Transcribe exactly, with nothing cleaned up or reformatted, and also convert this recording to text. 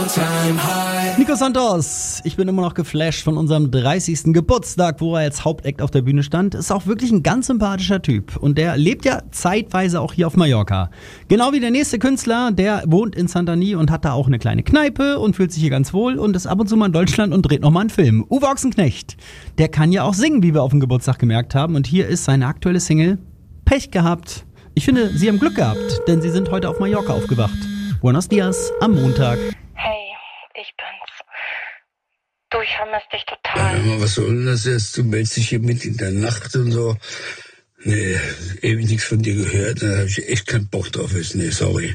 Nico Santos, ich bin immer noch geflasht von unserem dreißigsten Geburtstag, wo er als Hauptact auf der Bühne stand. Ist auch wirklich ein ganz sympathischer Typ und der lebt ja zeitweise auch hier auf Mallorca. Genau wie der nächste Künstler, der wohnt in Santany und hat da auch eine kleine Kneipe und fühlt sich hier ganz wohl und ist ab und zu mal in Deutschland und dreht nochmal einen Film. Uwe Ochsenknecht, der kann ja auch singen, wie wir auf dem Geburtstag gemerkt haben, und hier ist seine aktuelle Single Pech gehabt. Ich finde, sie haben Glück gehabt, denn sie sind heute auf Mallorca aufgewacht. Buenos Dias am Montag. Hey, ich bin's. Du, ich vermisse dich total. Ja, was soll denn das jetzt? Du meldest dich hier mit in der Nacht und so. Nee, ewig nichts von dir gehört. Da hab ich echt keinen Bock drauf. Nee, sorry.